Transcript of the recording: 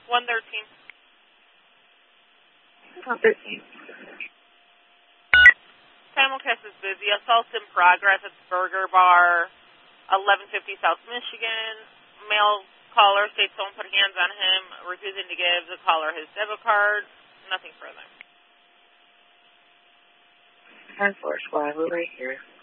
113. 113. Simulcast is busy. Assault in progress at the Burger Bar, 1150 South Michigan. Male caller states someone put hands on him, refusing to give the caller his debit card. Nothing further. 10-4 squad, we're right here.